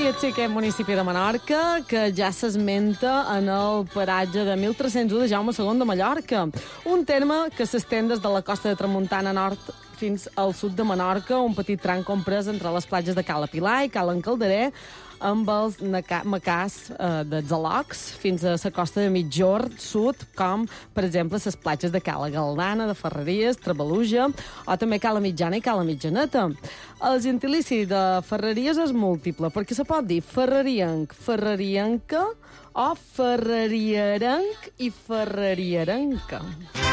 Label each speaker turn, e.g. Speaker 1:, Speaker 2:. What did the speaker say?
Speaker 1: podria ser aquest municipi de Menorca, que ja s'esmenta en el paratge de 1301 de Jaume II de Mallorca. Un terme que s'estén des de la costa de Tramuntana nord fins al sud de Menorca, un petit tram comprès entre les platges de Cala Pilar i Cala Calderer, amb els macars de Zalocs fins a la costa de Mitjord sud, com, per exemple, les platges de Cala Galdana, de Ferreries, Trabaluja, o també Cala Mitjana i Cala Mitjaneta. El gentilici de Ferreries és múltiple, perquè se pot dir ferrerienc, ferrerienca, o ferrerierenc i ferrerierenca.